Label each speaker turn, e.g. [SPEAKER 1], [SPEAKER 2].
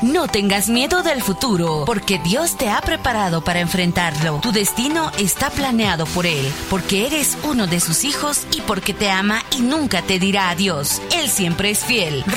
[SPEAKER 1] No tengas miedo del futuro, porque Dios te ha preparado para enfrentarlo. Tu destino está planeado por Él, porque eres uno de sus hijos y porque te ama y nunca te dirá adiós. Él siempre es fiel.